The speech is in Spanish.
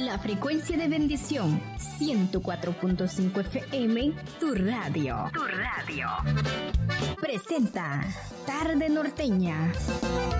la frecuencia de bendición 104.5 FM, tu radio. Tu radio. Presenta Tarde Norteña.